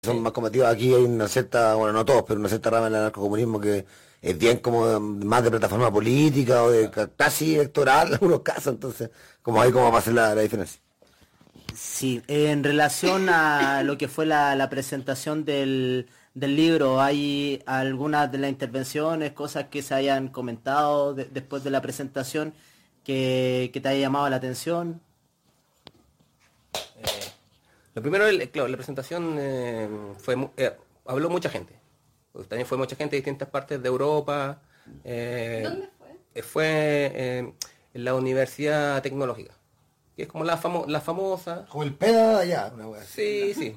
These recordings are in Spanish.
son más combativos. Aquí hay una cierta, bueno, no todos, pero una cierta rama del anarcocomunismo que es bien como más de plataforma política o de casi electoral en algunos casos, entonces, como ahí como va a ser la diferencia. Sí, en relación a lo que fue la presentación del libro, ¿hay algunas de las intervenciones, cosas que se hayan comentado después de la presentación que te haya llamado la atención? Lo primero, claro, la presentación habló mucha gente. Pues también fue mucha gente de distintas partes de Europa. ¿Dónde fue? Fue en la Universidad Tecnológica, que es como la famosa. Como el pedo de allá, una wea. Sí, sí.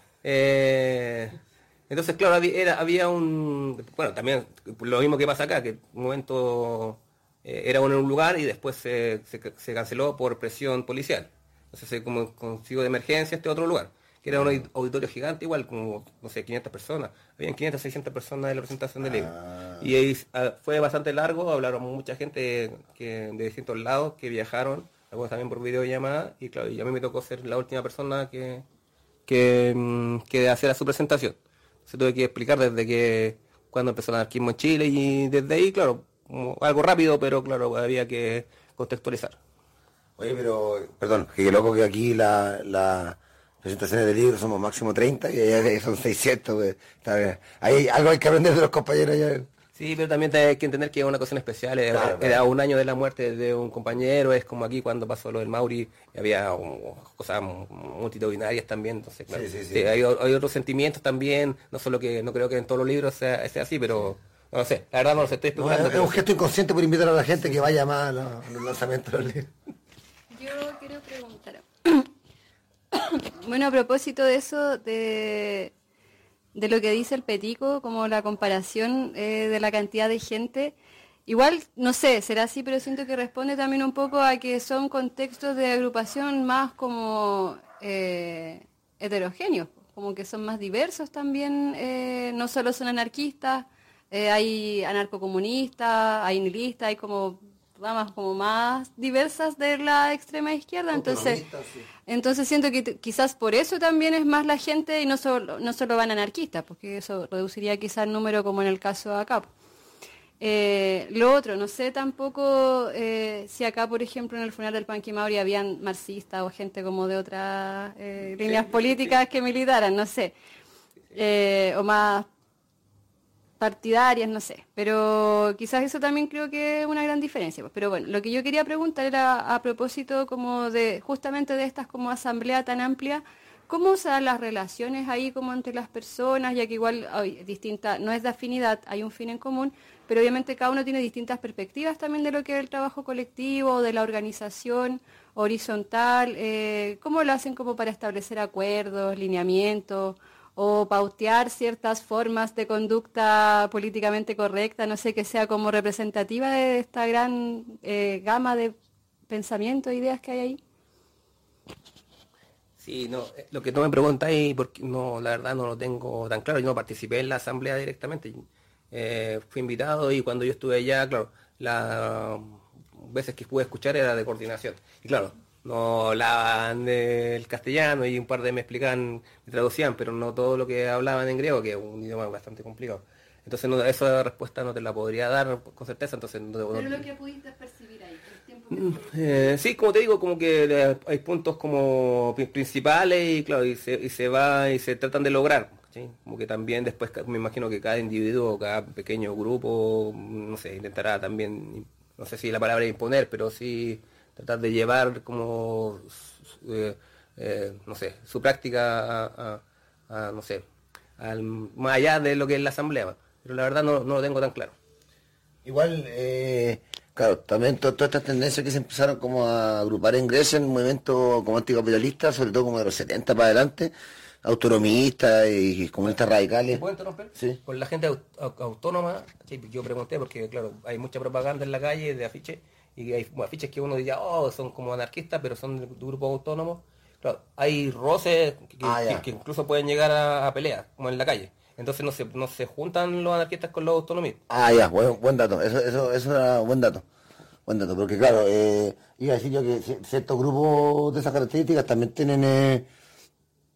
Entonces, claro, había un... Bueno, también lo mismo que pasa acá, que un momento era en un lugar y después se canceló por presión policial. Entonces, como consigo de emergencia este otro lugar, que era un auditorio gigante, igual como, no sé, 500 personas. Habían 500, 600 personas de la presentación del libro. Y ahí, fue bastante largo, hablaron mucha gente de distintos lados que viajaron, algunos también por videollamada, y claro, y a mí me tocó ser la última persona que hacía su presentación. Se tuve que explicar desde que cuando empezó el anarquismo en Chile y desde ahí, claro, como algo rápido, pero claro, había que contextualizar. Oye, pero, perdón, que loco que aquí las presentaciones de libros somos máximo 30 y allá son 600, güey. Está bien. Algo hay que aprender de los compañeros allá. Sí, pero también hay que entender que es una cuestión especial. Era un año de la muerte de un compañero, es como aquí cuando pasó lo del Mauri, y había cosas multitudinarias también, entonces claro. Sí, hay otros sentimientos también, no solo que no creo que en todos los libros sea así, pero no sé, la verdad no lo sé, estoy explicando. Es un gesto inconsciente por invitar a la gente que vaya más a los lanzamientos de los libros. Yo quiero preguntar. Bueno, a propósito de eso, de lo que dice el Petico, como la comparación de la cantidad de gente, igual, no sé, será así, pero siento que responde también un poco a que son contextos de agrupación más como heterogéneos, como que son más diversos también, no solo son anarquistas, hay anarcocomunistas, hay nihilistas, hay como ramas como más diversas de la extrema izquierda, entonces siento que quizás por eso también es más la gente y no solo van anarquistas, porque eso reduciría quizás el número como en el caso de acá. Lo otro, no sé tampoco si acá, por ejemplo, en el funeral del Panqui Mauri habían marxistas o gente como de otras líneas políticas que militaran, no sé, o más partidarias, no sé, pero quizás eso también creo que es una gran diferencia. Pero bueno, lo que yo quería preguntar era a propósito como de justamente de estas como asamblea tan amplia, ¿cómo se dan las relaciones ahí como entre las personas? Ya que igual hay distinta, no es de afinidad, hay un fin en común, pero obviamente cada uno tiene distintas perspectivas también de lo que es el trabajo colectivo, de la organización horizontal. ¿Cómo lo hacen como para establecer acuerdos, lineamientos, o pautear ciertas formas de conducta políticamente correcta, no sé, que sea como representativa de esta gran gama de pensamientos e ideas que hay ahí? Sí, no, lo que tú me preguntáis, porque no, la verdad no lo tengo tan claro, yo no participé en la asamblea directamente, fui invitado y cuando yo estuve allá, claro, las veces que pude escuchar era de coordinación, y claro, no hablaban del castellano y un par de me explicaban, me traducían, pero no todo lo que hablaban en griego, que es un idioma bastante complicado. Entonces esa respuesta no te la podría dar con certeza, entonces Pero lo que pudiste percibir ahí, el tiempo que sí, como te digo, como que hay puntos como principales y claro, y se tratan de lograr, ¿sí? Como que también después me imagino que cada individuo, cada pequeño grupo, no sé, intentará también, no sé si la palabra es imponer, pero sí tratar de llevar como, no sé, su práctica no sé, más allá de lo que es la asamblea, pero la verdad no lo tengo tan claro. Igual, claro, también todas estas tendencias que se empezaron como a agrupar en Grecia en un movimiento como anticapitalista, sobre todo como de los 70 para adelante, autonomistas y comunistas radicales. ¿Puedo interromper? Sí. Con la gente autónoma, sí, yo pregunté porque claro, hay mucha propaganda en la calle de afiches, y hay afiches que uno diría, oh, son como anarquistas, pero son de grupos autónomos. Claro, hay roces que incluso pueden llegar a peleas, como en la calle. Entonces no se juntan los anarquistas con los autonomistas. Buen dato, eso era buen dato. Buen dato, porque claro, iba a decir yo que ciertos grupos de esas características también tienen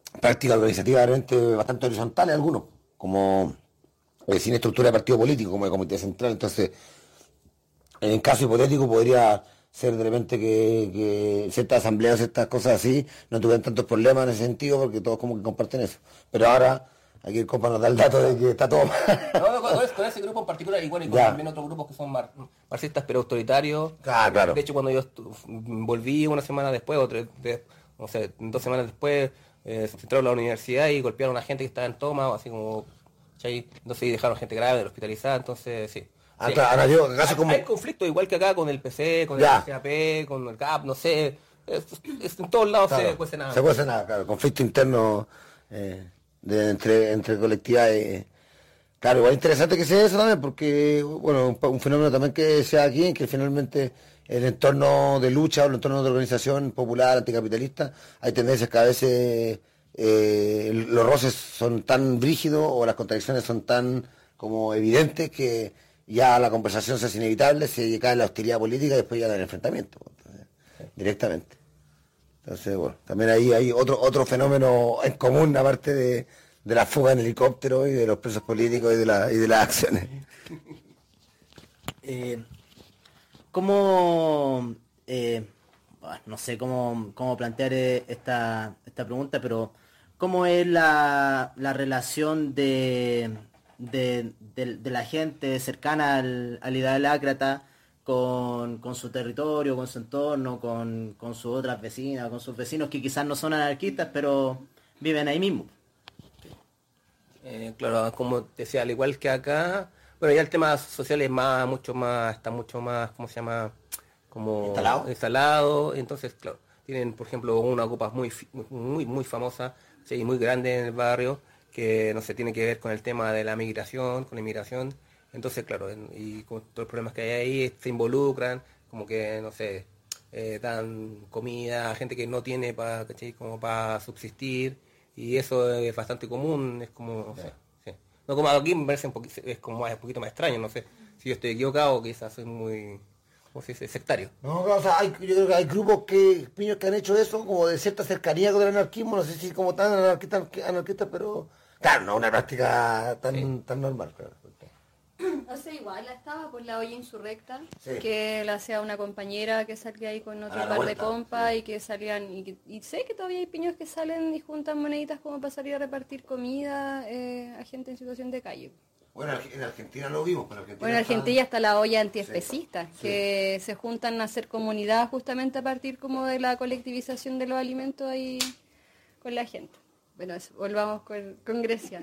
prácticas organizativamente bastante horizontales algunos, como sin estructura de partido político, como el comité central. Entonces, en caso hipotético podría ser de repente que ciertas asambleas, ciertas cosas así, no tuvieran tantos problemas en ese sentido, porque todos como que comparten eso. Pero ahora, aquí el compa nos da el dato de que está todo mal. No, con ese grupo en particular, y bueno, y con también otros grupos que son marxistas pero autoritarios. Claro. De hecho, cuando yo volví una semana después, no sé, 2 semanas después, se entraron a la universidad y golpearon a gente que estaba en toma, así como, ¿cachai? Entonces dejaron gente grave, hospitalizada, entonces sí. Sí. Ahora yo, acaso como... Hay conflicto igual que acá con el PC, con el CAP, con el CAP, no sé. En todos lados claro, se cuece nada. Se cuece nada, claro. Conflicto interno entre colectividades. Claro, igual interesante que sea eso también, porque, bueno, un fenómeno también que sea aquí, en que finalmente el entorno de lucha o el entorno de organización popular, anticapitalista, hay tendencias que a veces los roces son tan brígidos o las contradicciones son tan como evidentes que ya la conversación se hace inevitable, se cae en la hostilidad política y después ya en el enfrentamiento, entonces, directamente. Entonces, bueno, también ahí hay otro fenómeno en común, aparte de la fuga en helicóptero y de los presos políticos y de las acciones. ¿Cómo, no sé cómo plantear esta pregunta, pero cómo es la relación de la gente cercana al idealácrata con su territorio, con su entorno, con sus otras vecinas, con sus vecinos que quizás no son anarquistas, pero viven ahí mismo? Claro, como te decía, al igual que acá, bueno, ya el tema social es está mucho más, ¿cómo se llama? Como instalado. Entonces, claro, tienen, por ejemplo, una copa muy famosa, sí, muy grande en el barrio, que no sé, tiene que ver con el tema de la migración, con la inmigración. Entonces, claro, y con todos los problemas que hay ahí, se involucran, como que, no sé, dan comida a gente que no tiene como para subsistir, y eso es bastante común, es como, no sé, sí. No, como aquí me parece es como un poquito más extraño, no sé, si yo estoy equivocado, quizás soy muy, ¿cómo se dice?, sectario. No, o sea, yo creo que hay grupos piños que han hecho eso, como de cierta cercanía con el anarquismo, no sé si como tan anarquistas, pero claro, no una práctica tan normal, claro. O sea, igual estaba por la olla insurrecta, Sí. que la hacía una compañera que salía ahí con otro par de compas y que salían, y sé que todavía hay piños que salen y juntan moneditas como para salir a repartir comida a gente en situación de calle. Bueno, en Argentina lo vimos, pero Bueno, en Argentina está la olla antiespecista, que se juntan a hacer comunidad justamente a partir como de la colectivización de los alimentos ahí con la gente. Bueno, eso, volvamos con Grecia.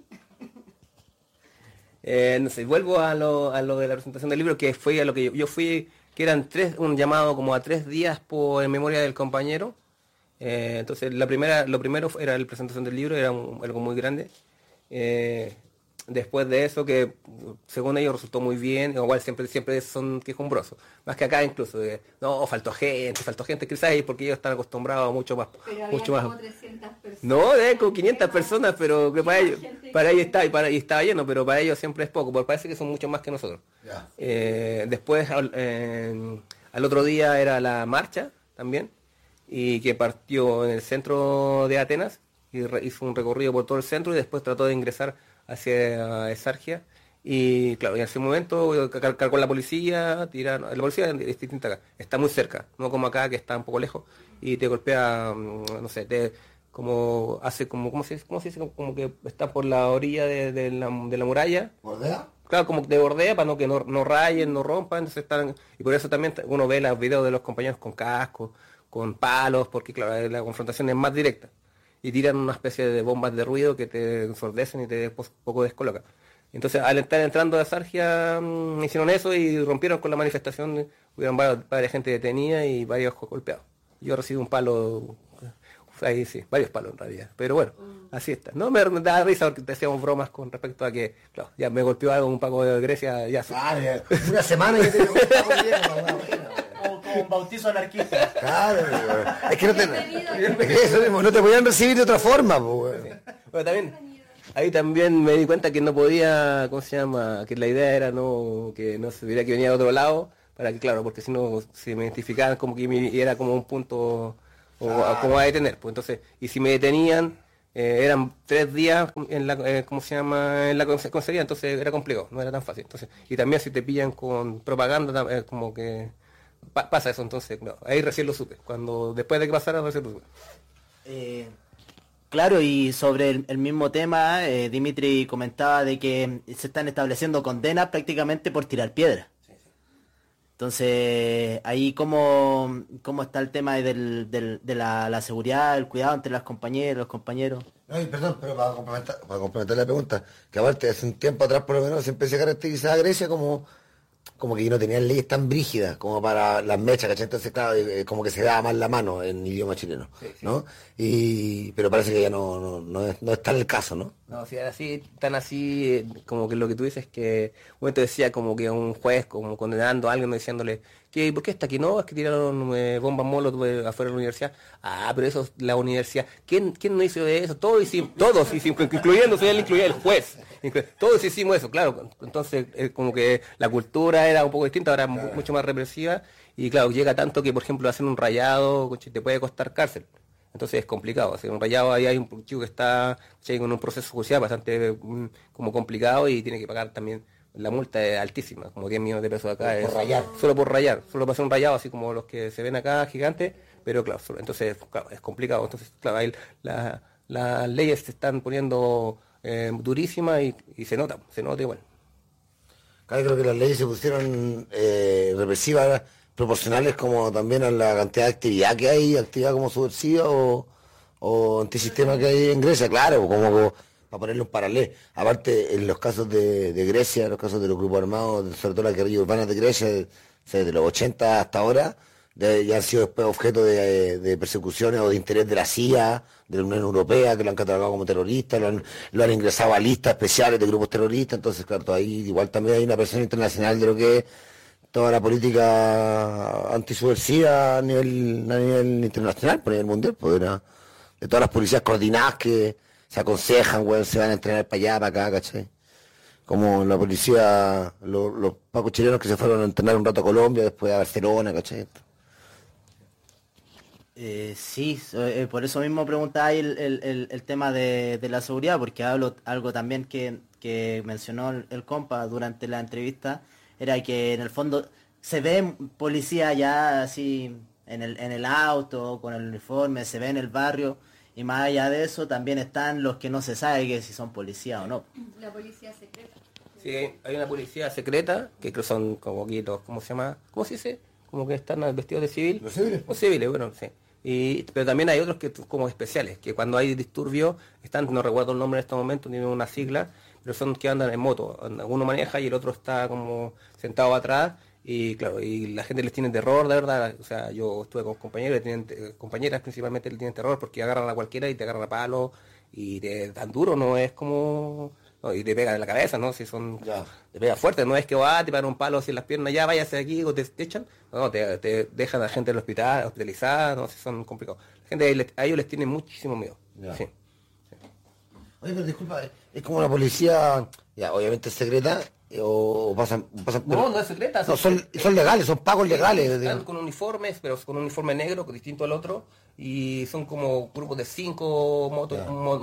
No sé, vuelvo a lo de la presentación del libro, que fue a lo que yo fui, que eran un llamado como a 3 días en memoria del compañero. Entonces lo primero era la presentación del libro, era algo muy grande. Después de eso, que según ellos resultó muy bien, igual siempre son quejumbrosos, más que acá incluso, no, faltó gente, quizás porque ellos están acostumbrados a mucho más. Como 300 personas. No, como 500 personas, pero que para ellos estaba lleno, pero para ellos siempre es poco, porque parece que son mucho más que nosotros. Después, al otro día era la marcha también, y que partió en el centro de Atenas, y hizo un recorrido por todo el centro, y después trató de ingresar hacia Esargia, y claro, en ese momento cargó la policía, la policía es distinta acá, está muy cerca, no como acá que está un poco lejos, y te golpea, no sé, como hace ¿cómo se dice? Como que está por la orilla de la muralla. ¿Bordea? Claro, como de bordea para que no rayen, no rompan, entonces y por eso también uno ve los videos de los compañeros con cascos, con palos, porque claro, la confrontación es más directa. Y tiran una especie de bombas de ruido que te ensordecen y te poco descolocan. Entonces, al estar entrando a Sargia, hicieron eso y rompieron con la manifestación. Hubieron varias gente detenida y varios golpeados. Yo recibí un palo, ahí sí, varios palos en realidad. Pero bueno, así está. No me da risa porque te hacíamos bromas con respecto a que, claro, ya me golpeó algo un Paco de Grecia, ya. Una semana que te Como un bautizo anarquista. Claro, es que no te podían recibir de otra forma, pues. Bueno, ahí también me di cuenta que no podía, ¿cómo se llama? Que la idea era que no se tuviera que venir a otro lado, para que, claro, porque si no, se me identificaban como que era como un punto como a detener, pues entonces, y si me detenían, eran 3 días en la, ¿cómo se llama? En la comisaría, entonces era complicado, no era tan fácil. Entonces, y también si te pillan con propaganda, como que pasa eso, entonces, no, ahí recién lo supe. Cuando, después de que pasara, recién lo supe. Claro, y sobre el mismo tema, Dimitri comentaba de que se están estableciendo condenas prácticamente por tirar piedras. Entonces, ahí cómo está el tema de la seguridad, el cuidado entre las compañeras, los compañeros. No, y perdón, pero para complementar la pregunta, que aparte hace un tiempo atrás por lo menos se empezó a caracterizar a Grecia como que no tenían leyes tan brígidas como para las mechas, ¿cachai? Entonces, claro, como que se daba más la mano en idioma chileno, ¿no? Pero parece que ya no es tal el caso, ¿no? No, si era así, tan así, como que lo que tú dices que un momento decía como que un juez como condenando a alguien diciéndole que ¿por qué está aquí? No, es que tiraron bombas molotov afuera de la universidad. Ah, pero eso es la universidad. ¿Quién no hizo eso? Todos hicimos, incluyendo, soy él, incluía el juez. Todos hicimos eso, claro. Entonces, como que la cultura era un poco distinta, ahora mucho más represiva. Y claro, llega tanto que, por ejemplo, hacer un rayado te puede costar cárcel. Entonces es complicado. Hacer un rayado, ahí hay un chico que está con un proceso judicial bastante como complicado y tiene que pagar también. La multa es altísima, como 10 millones de pesos acá. Por rayar. Solo por rayar, solo para hacer un rayado, así como los que se ven acá, gigantes, pero claro, entonces claro, es complicado. Entonces, claro, ahí las leyes se están poniendo durísimas y se nota igual. Claro, creo que las leyes se pusieron represivas, proporcionales como también a la cantidad de actividad que hay, actividad como subversiva o antisistema que hay en Grecia, claro, como para ponerle un paralelo. Aparte, en los casos de Grecia, en los casos de los grupos armados, sobre todo las guerrillas urbanas de Grecia, desde los 80 hasta ahora, ya han sido después objeto de persecuciones o de interés de la CIA, de la Unión Europea, que lo han catalogado como terroristas, lo han ingresado a listas especiales de grupos terroristas. Entonces, claro, ahí igual también hay una presión internacional de lo que es toda la política antisubversiva a nivel internacional, a nivel mundial, pues, de todas las policías coordinadas que se aconsejan, weón, se van a entrenar para allá, para acá, ¿cachai? Como la policía, los pacos chilenos que se fueron a entrenar un rato a Colombia, después a Barcelona, ¿cachai? Sí, por eso mismo preguntaba ahí el tema de la seguridad, porque algo también que mencionó el compa durante la entrevista, era que en el fondo se ve policía ya así en el auto, con el uniforme, se ve en el barrio, y más allá de eso también están los que no se sabe que si son policías o no. La policía secreta. Sí, hay una policía secreta, que creo son como aquí los, ¿cómo se llama? ¿Cómo se dice? Como que están vestidos de civil. ¿Los civiles? Los civiles, bueno, sí. Pero también hay otros que como especiales, que cuando hay disturbios, no recuerdo el nombre en este momento, tienen una sigla, pero son que andan en moto. Uno maneja y el otro está como sentado atrás, y claro, y la gente les tiene terror, de verdad. O sea, yo estuve con compañeros, compañeras principalmente le tienen terror porque agarran a cualquiera y te agarran a palo y te dan duro, no es como... No, y te pegan en la cabeza, ¿no? Si son... Ya. Te pega fuerte, no es que te pegan un palo así en las piernas, ya váyase de aquí o te echan. No, te dejan a la gente del hospital, hospitalizada, no, si son complicados. La gente a ellos les tiene muchísimo miedo. Ya. Sí. Oye, pero disculpa, es como una policía, ya, obviamente secreta, o pasan No, no es secreta. no, son legales, son pagos legales. Están con uniformes, pero con un uniforme negro, distinto al otro, y son como grupos de 5 motos.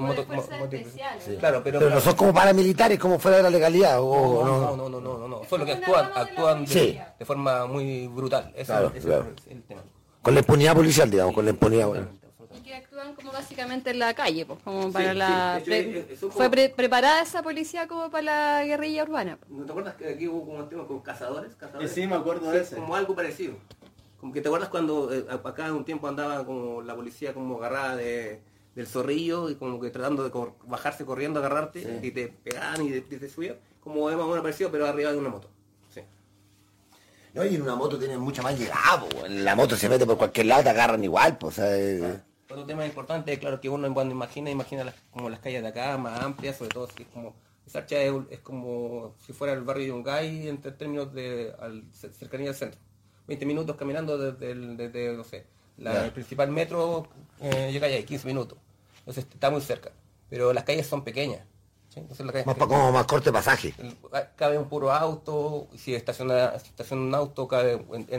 Sí. Claro, Pero no son como paramilitares, como fuera de la legalidad. No. Son los que actúan Sí. de forma muy brutal. Claro. Es el tema. Con la impunidad policial, digamos, con la impunidad. Bueno. Y que actúan como básicamente en la calle, pues como para Sí, la... sí, de hecho, es un Fue poco- preparada esa policía como para la guerrilla urbana. ¿No te acuerdas que aquí hubo un tema con cazadores? Sí, me acuerdo de ese. Como algo parecido. Como que te acuerdas cuando acá un tiempo andaba como la policía como agarrada del zorrillo y como que tratando de bajarse corriendo, agarrarte y te pegaban y te subían. Como es más o menos parecido, pero arriba de una moto. Sí. No, y en una moto tienen mucha más llegada, po. En la moto se mete por cualquier lado, te agarran igual, pues. Otro tema importante, claro que uno cuando imagina como las calles de acá, más amplias, sobre todo si es como... Sarcha es como si fuera el barrio de Yungay en términos de cercanía al centro. 20 minutos caminando desde no sé, el principal metro llega allá, 15 minutos. Entonces está muy cerca. Pero las calles son pequeñas. ¿Sí? Entonces, Como más corto pasaje. Cabe un puro auto, si estaciona un auto,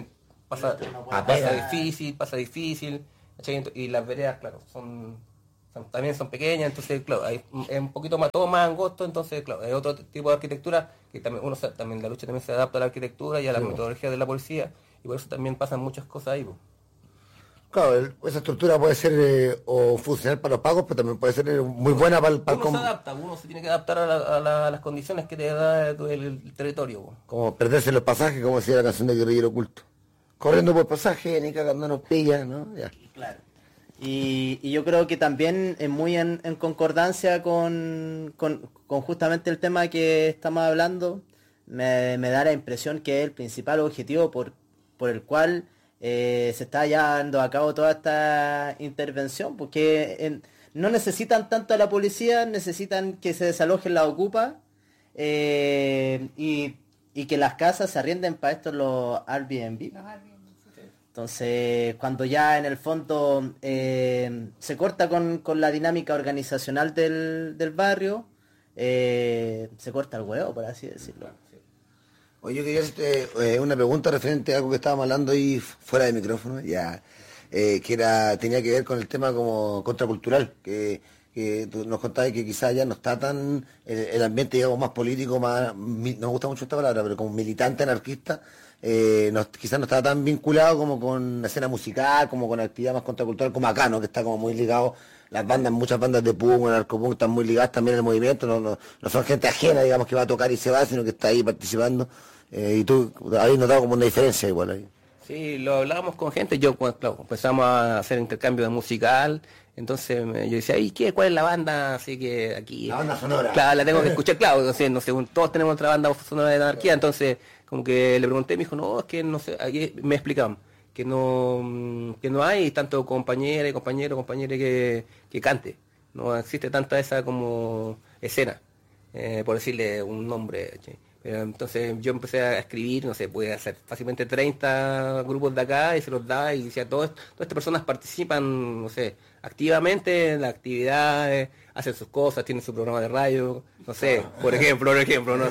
pasa difícil, ¿cachai? Y las veredas, claro, son también son pequeñas, entonces claro, es un poquito más, todo más angosto, entonces claro, es otro tipo de arquitectura que también también la lucha también se adapta a la arquitectura y a la metodología de la policía, y por eso también pasan muchas cosas ahí. Claro, esa estructura puede ser o funcional para los pagos, pero también puede ser muy buena para el Uno se adapta, uno se tiene que adaptar a las condiciones que te da el territorio. Como perderse los pasajes, como decía la canción de Guerrillero Oculto. Corriendo por pasaje, ni cagando nos pilla, ¿no? Ya. Claro. Y yo creo que también es muy en concordancia con justamente el tema que estamos hablando. Me da la impresión que es el principal objetivo por el cual se está llevando a cabo toda esta intervención, porque no necesitan tanto a la policía, necesitan que se desalojen las ocupas y que las casas se arrienden para esto los Airbnb. Entonces, cuando ya en el fondo se corta con la dinámica organizacional del barrio, se corta el huevo, por así decirlo. Oye, yo quería hacerte una pregunta referente a algo que estábamos hablando ahí fuera de micrófono, ya, tenía que ver con el tema como contracultural, que tú nos contabas que quizás ya no está tan el ambiente, digamos, más político, no me gusta mucho esta palabra, pero como militante anarquista, quizás no estaba tan vinculado como con la escena musical, como con actividad más contracultural, como acá, ¿no? Que está como muy ligado, muchas bandas de punk, narcopunk están muy ligadas también al movimiento, no son gente ajena, digamos, que va a tocar y se va, sino que está ahí participando. Y tú habéis notado como una diferencia igual ahí. Sí, lo hablábamos con gente, claro, empezamos a hacer intercambio de musical, entonces yo decía, ¿y cuál es la banda? Así que aquí... La banda sonora. Claro, la tengo que escuchar, claro, no sé, todos tenemos otra banda sonora de anarquía, entonces como que le pregunté, me dijo, no, es que no sé, aquí me explicaban que no hay tanto compañera y compañeros que cante, no existe tanta esa como escena, por decirle un nombre, ¿sí? Entonces yo empecé a escribir, no sé, pude hacer fácilmente 30 grupos de acá y se los daba y decía, todas estas personas participan, no sé, activamente en las actividades, hacen sus cosas, tienen su programa de radio, no sé, por ejemplo, no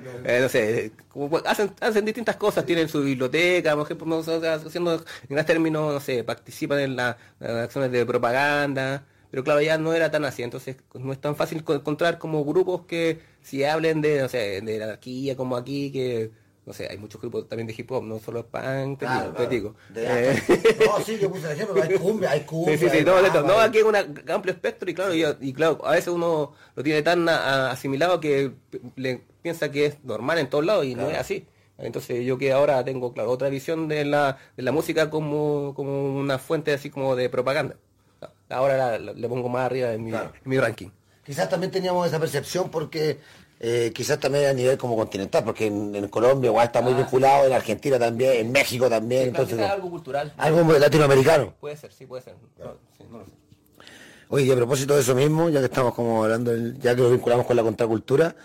sé, hacen distintas cosas, tienen su biblioteca, por ejemplo, haciendo en gran términos, no sé, participan en las acciones de propaganda. Pero claro, ya no era tan así, entonces no es tan fácil encontrar como grupos que si hablen de, no sé, de la anarquía como aquí, que, no sé, hay muchos grupos también de hip hop, no solo punk, te digo. No, sí, yo puse el ejemplo, hay cumbia. Sí, no, aquí hay un amplio espectro y claro, a veces uno lo tiene tan asimilado que le piensa que es normal en todos lados y no es así. Entonces yo que ahora tengo, claro, otra visión de la música como una fuente así como de propaganda. Ahora le pongo más arriba en mi ranking. Quizás también teníamos esa percepción porque quizás también a nivel como continental, porque en Colombia igual está muy vinculado, en Argentina también, en México también. Sí, entonces es algo cultural. Algo latinoamericano. Puede ser, sí puede ser. No lo sé. Oye, y a propósito de eso mismo, ya que estamos como hablando, ya que lo vinculamos con la contracultura,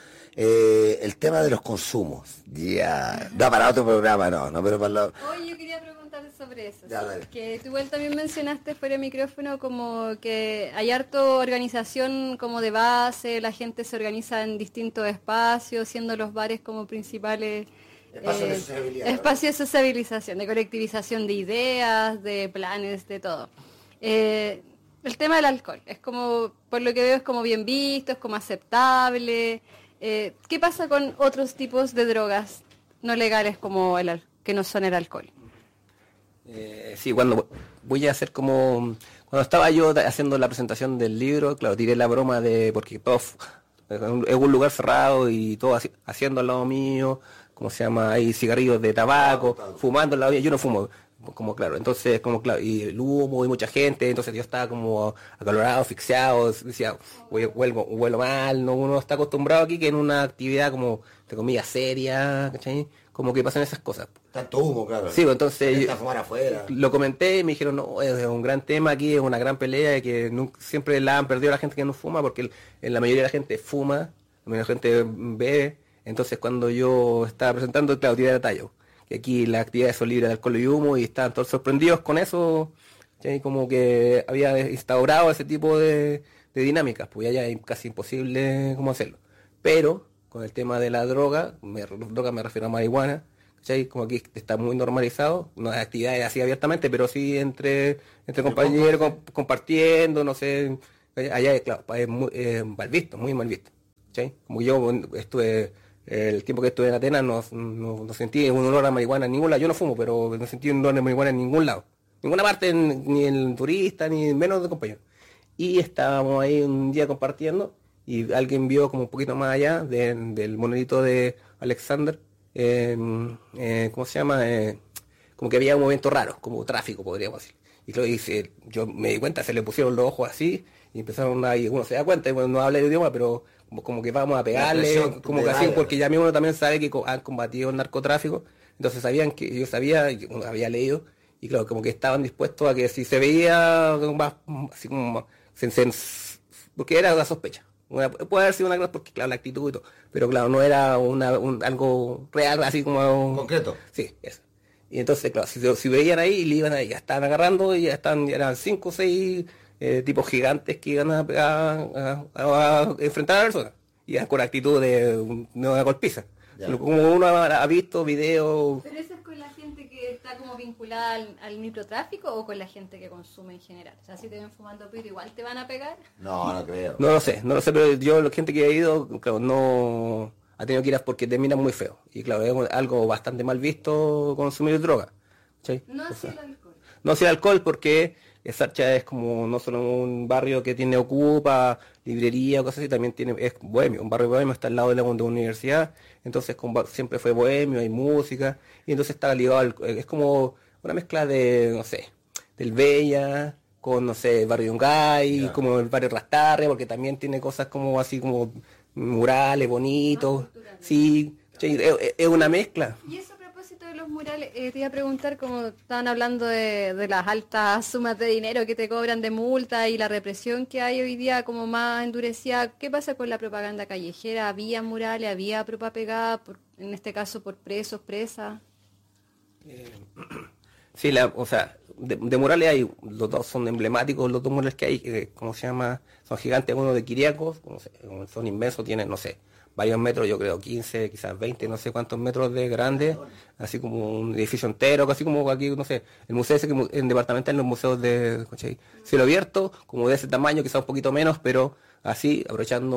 el tema de los consumos. Ya, da para otro programa, no, pero para Oye, yo quería preguntar sobre eso. Ya, dale. Que tú igual también mencionaste fuera de micrófono como que hay harto organización como de base, la gente se organiza en distintos espacios, siendo los bares como principales espacios de sociabilización, de colectivización de ideas, de planes, de todo. El tema del alcohol, es como, por lo que veo, es como bien visto, es como aceptable. ¿Qué pasa con otros tipos de drogas no legales como que no son el alcohol? Sí, cuando voy a hacer como... Cuando estaba yo haciendo la presentación del libro, claro, tiré la broma de... Porque todo es un lugar cerrado y todo haciendo al lado mío, ¿cómo se llama? Hay cigarrillos de tabaco, fumando al lado mío. Yo no fumo, como claro. Entonces, como claro, y el humo y mucha gente, entonces yo estaba como acalorado, asfixiado, decía, huelo mal, no, uno está acostumbrado aquí que en una actividad como, entre comillas, seria, ¿cachai? Como que pasan esas cosas. Tanto humo, claro. Sí, entonces fumar afuera. Lo comenté y me dijeron, no, es un gran tema aquí, es una gran pelea y que siempre la han perdido la gente que no fuma, porque en la mayoría de la gente fuma, la mayoría de la gente bebe. Entonces cuando yo estaba presentando, claro, tiré de tallo, que aquí las actividades son libres de alcohol y humo y estaban todos sorprendidos con eso, ¿sí? Como que había instaurado ese tipo de dinámicas, pues ya es casi imposible cómo hacerlo. Pero con el tema de la droga me refiero a marihuana, ¿cachai? Como aquí está muy normalizado, no hay actividades así abiertamente, pero sí entre compañeros, compartiendo, no sé, Allá, claro, es muy, mal visto, muy mal visto. ¿Sí? Como yo estuve, el tiempo que estuve en Atenas no sentí un olor a marihuana en ningún lado. Yo no fumo, pero no sentí un olor a marihuana en ningún lado. Ninguna parte, ni el turista, ni menos de compañeros. Y estábamos ahí un día compartiendo y alguien vio como un poquito más allá del monolito de Alexander, ¿cómo se llama? Como que había un movimiento raro, como tráfico, podríamos decir. Y claro, yo me di cuenta, se le pusieron los ojos así y empezaron a, y uno se da cuenta, y bueno, no habla el idioma, pero como que vamos a pegarle, como que así, porque ya mismo uno también sabe que han combatido el narcotráfico, entonces sabían que, yo sabía, uno había leído, y claro, como que estaban dispuestos a que si se veía más, así como, porque era una sospecha. Puede haber sido una cosa porque, claro, la actitud y todo, pero claro, no era algo real, así como... Concreto. Sí, eso. Y entonces, claro, si veían ahí, y le iban ahí, ya estaban agarrando y eran 5 o 6 tipos gigantes que iban a enfrentar a la persona. Y con actitud de una golpiza. Como uno ha visto videos... ¿Pero eso es con la gente que está como vinculada al microtráfico o con la gente que consume en general? O sea, si te ven fumando pito, ¿igual te van a pegar? No creo. No lo sé, pero yo, la gente que ha ido, claro, no... ha tenido que ir porque te miran muy feo. Y claro, es algo bastante mal visto consumir droga. ¿Sí? No así el alcohol. No así el alcohol porque Sarcha es como no solo un barrio que tiene ocupa, librería o cosas así, también es bohemio. Un barrio bohemio está al lado de la universidad, entonces siempre fue bohemio, hay música, y entonces está ligado es como una mezcla de, no sé, del Bella con, no sé, el barrio Yungay, como el barrio Rastarre, porque también tiene cosas como así como murales bonitos, sí, es una mezcla. Y eso a propósito de los murales, te iba a preguntar, como estaban hablando de las altas sumas de dinero que te cobran de multa y la represión que hay hoy día como más endurecida, ¿qué pasa con la propaganda callejera? ¿Había murales, había propa pegada, en este caso por presos, presas? Sí, o sea, de murales hay, los dos son emblemáticos, los dos murales que hay, ¿cómo se llama? Son gigantes, uno de Kiriakos, son inmensos, tienen, no sé, varios metros, yo creo 15, quizás 20, no sé cuántos metros de grande, así como un edificio entero, casi como aquí, no sé, el museo ese que en departamental, en los museos de cielo abierto, como de ese tamaño, quizás un poquito menos, pero así, aprovechando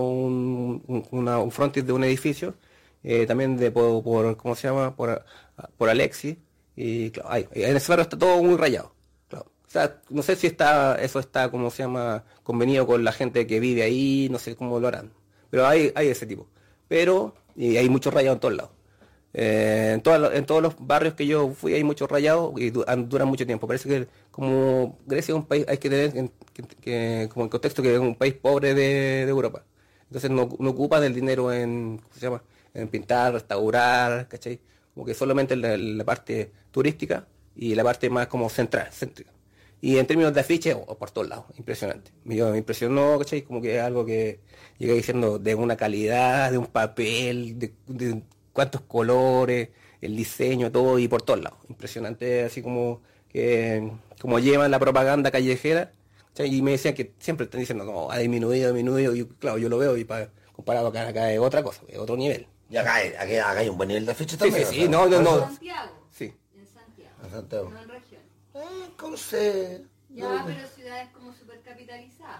un frontis de un edificio, también por ¿cómo se llama? Por Alexis. Y claro, en ese barrio está todo muy rayado. Claro. O sea, no sé si eso está, como se llama, convenido con la gente que vive ahí, no sé cómo lo harán. Pero hay ese tipo. Pero, y hay muchos rayados en todos lados. En todos los barrios que yo fui hay muchos rayados y duran mucho tiempo. Parece que como Grecia es un país, hay que tener como el contexto que es un país pobre de Europa. Entonces no ocupan el dinero en, ¿cómo se llama? En pintar, restaurar, ¿cachai? Como que solamente la parte turística y la parte más como céntrica. Y en términos de afiches, por todos lados, impresionante. Me impresionó, ¿cachai? Como que es algo que llegué diciendo de una calidad, de un papel, de cuántos colores, el diseño, todo, y por todos lados. Impresionante, así como llevan la propaganda callejera, ¿cachai? Y me decían que siempre están diciendo, no, ha disminuido, y claro, yo lo veo, y comparado acá es otra cosa, es otro nivel. Y acá hay un buen nivel de afiches también. Sí, no. ¿En Santiago? Sí. En Santiago. En Santiago. No en región. Conce. Ya, pero ciudades como súper capitalizadas.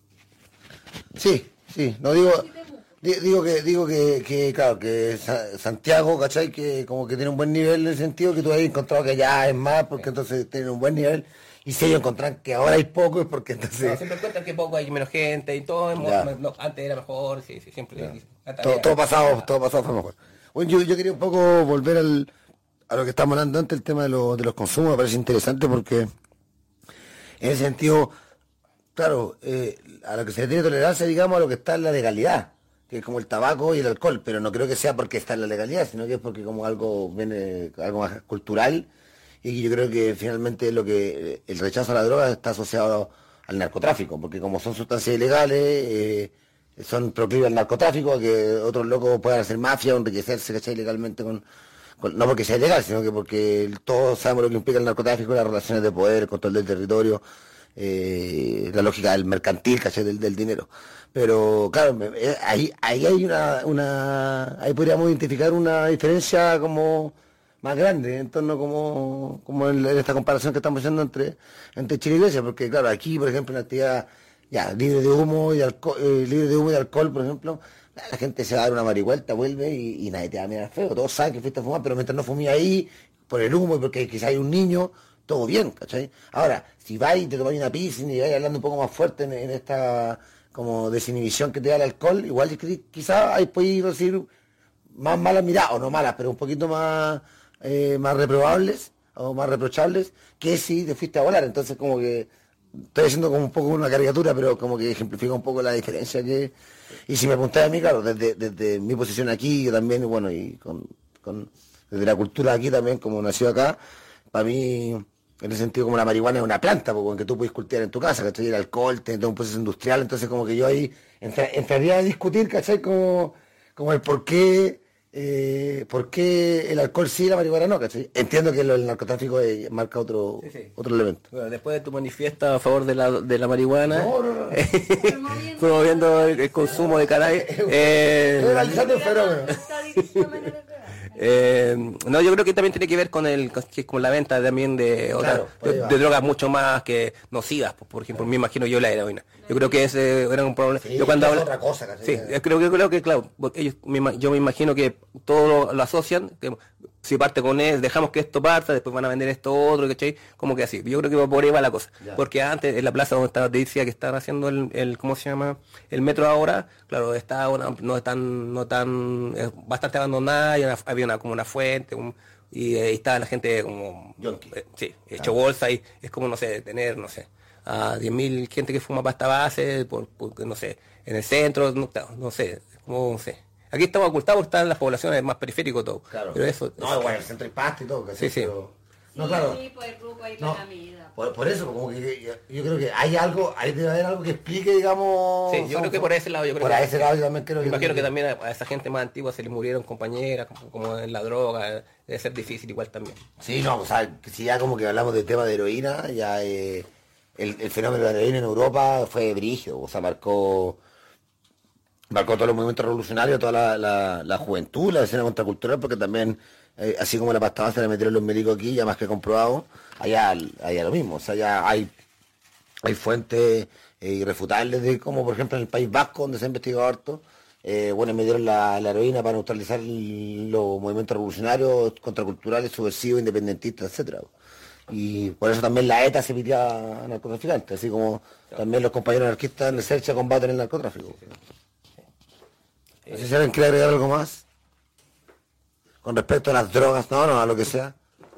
Sí, no digo. Digo que claro, que Santiago, ¿cachai? Que como que tiene un buen nivel en el sentido que tú has encontrado que ya es más, porque entonces tiene un buen nivel. Y si ellos encuentran que ahora hay poco, es porque entonces... No, siempre encuentran que poco hay menos gente y todo, antes era mejor, sí, siempre... Todo pasado fue mejor. Bueno, yo quería un poco volver a lo que estábamos hablando antes, el tema de los consumos, me parece interesante porque en ese sentido, claro, a lo que se le tiene tolerancia, digamos, a lo que está en la legalidad, que es como el tabaco y el alcohol, pero no creo que sea porque está en la legalidad, sino que es porque como algo más cultural. Y yo creo que finalmente el rechazo a la droga está asociado al narcotráfico, porque como son sustancias ilegales, son proclives al narcotráfico, a que otros locos puedan hacer mafia o enriquecerse, ¿cachai? Ilegalmente no porque sea ilegal, sino que porque todos sabemos lo que implica el narcotráfico, las relaciones de poder, el control del territorio, la lógica del mercantil, ¿cachai? Del dinero. Pero claro, ahí hay ahí podríamos identificar una diferencia como más grande en torno como en esta comparación que estamos haciendo entre Chile y Grecia, porque claro, aquí por ejemplo en la actividad ya, libre de humo y alcohol, por ejemplo, la gente se va a dar una marihuelta, vuelve y nadie te va a mirar feo, todos saben que fuiste a fumar, pero mientras no fumí ahí, por el humo y porque quizá hay un niño, todo bien, ¿cachai? Ahora, si vais y te tomáis una piscina y vais hablando un poco más fuerte en esta como desinhibición que te da el alcohol, igual quizá ahí podéis recibir más malas miradas, o no malas, pero un poquito más reprobables o más reprochables que si te fuiste a volar. Entonces como que estoy haciendo como un poco una caricatura, pero como que ejemplifica un poco la diferencia que... Y si me apuntáis a mí, claro, desde mi posición aquí, yo también, bueno, y desde la cultura aquí también, como nació acá, para mí, en ese sentido, como la marihuana es una planta, porque en que tú puedes cultivar en tu casa, ¿cachai? El alcohol, tiene todo un proceso industrial, entonces como que yo ahí entraría a discutir, ¿cachai? Como el por qué el alcohol sí y la marihuana no, ¿cachai? Entiendo que el narcotráfico marca otro elemento. Bueno, después de tu manifiesta a favor de la marihuana, No. promoviendo el consumo de cannabis, Realizando el fenómeno. no, yo creo que también tiene que ver con la venta también de drogas mucho más que nocivas, por ejemplo, me imagino yo la heroína. Yo creo que ese era un problema. Sí, yo cuando es hablo, otra cosa, casi. sí, creo que claro, porque yo me imagino que todo lo asocian, que si parte con él, dejamos que esto parta, después van a vender esto otro, ¿cachai? Como que así. Yo creo que por ahí va la cosa. Ya. Porque antes, en la plaza donde te decía que estaban haciendo ¿cómo se llama? El metro ahora, claro, no es bastante abandonada, y había como una fuente, y ahí estaba la gente como, hecho bolsa, y es como, no sé, tener, no sé, a 10.000 gente que fuma pasta base, porque, no sé, en el centro, no sé, como, no sé. Aquí estamos ocultados, están las poblaciones más periféricas y todo. Claro. Pero eso, no, igual, el centro hay pasta y todo, ¿cachai? Sí. Pero... No, claro. Sí, por el grupo ahí No, para la vida. por eso, como que yo creo que hay algo, ahí debe haber algo que explique, digamos... sí, yo creo que por ese lado, Por ese lado yo también creo me que... imagino que también a esa gente más antigua se le murieron compañeras, como en la droga, debe ser difícil igual también. Sí, no, o sea, si ya como que hablamos del tema de heroína, ya el fenómeno de la heroína en Europa fue brígido, o sea, marcó todos los movimientos revolucionarios, toda la juventud, la escena contracultural, porque también, así como la pasta base le metieron los médicos aquí, ya más que comprobado, allá lo mismo, o sea, ya hay fuentes irrefutables de como, por ejemplo, en el País Vasco, donde se ha investigado harto, bueno, me dieron la heroína para neutralizar los movimientos revolucionarios, contraculturales, subversivos, independentistas, etcétera. Y por eso también la ETA se pitía a narcotraficantes, así como también los compañeros anarquistas en el CERCHA combaten el narcotráfico. No sé si alguien quiere agregar algo más con respecto a las drogas, no, a lo que sea.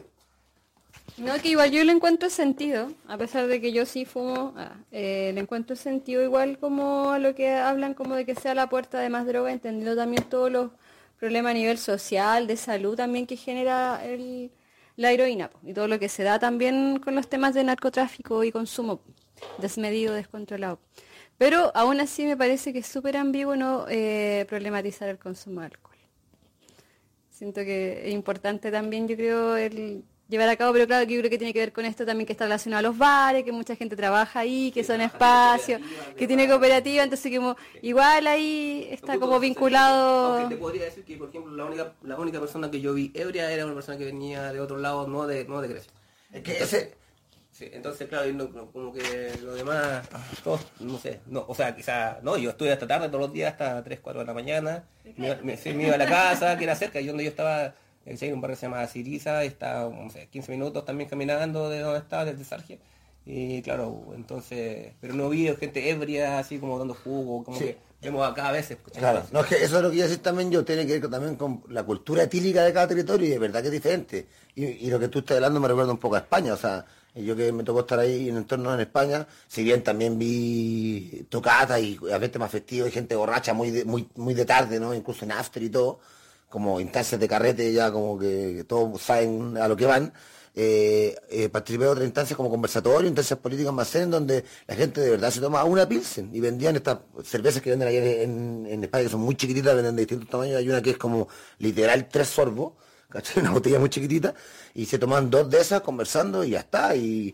No, que igual yo le encuentro sentido, a pesar de que yo sí fumo, le encuentro sentido igual como a lo que hablan como de que sea la puerta de más droga, entendiendo también todos los problemas a nivel social, de salud también que genera la heroína, y todo lo que se da también con los temas de narcotráfico y consumo desmedido, descontrolado. Pero aún así me parece que es súper ambiguo no problematizar el consumo de alcohol. Siento que es importante también, yo creo, el llevar a cabo, pero claro que yo creo que tiene que ver con esto también que está relacionado a los bares, que mucha gente trabaja ahí, que son espacios, que tiene cooperativa, entonces como igual ahí está como vinculado. Aunque te podría decir que, por ejemplo, la única persona que yo vi ebria era una persona que venía de otro lado, no de Grecia. Es que Sí, entonces, claro, como que lo demás, todos, no sé, no, o sea, quizá, no, yo estuve hasta tarde todos los días, hasta 3, 4 de la mañana, me iba a la casa, que era cerca, y donde yo estaba, en un barrio que se llama Siriza, estaba, no sé, 15 minutos también caminando de donde estaba, desde Sargia, y claro, entonces, pero no vi gente ebria, así como dando jugo, como que vemos acá a veces. Claro, no, es que eso es lo que iba a decir también yo, tiene que ver también con la cultura etílica de cada territorio, y de verdad que es diferente, y lo que tú estás hablando me recuerda un poco a España, o sea, yo que me tocó estar ahí en entornos en España, si bien también vi tocatas y ambiente más festivo y gente borracha muy de tarde, ¿no? Incluso en after y todo, como instancias de carrete ya como que todos saben a lo que van. Participé de otras instancias como conversatorio, instancias políticas más serias, donde la gente de verdad se toma una pilsen y vendían estas cervezas que venden allá en España, que son muy chiquititas, venden de distintos tamaños. Hay una que es como literal 3 sorbos, ¿cachai? Una botella muy chiquitita, y se toman 2 de esas conversando y ya está, y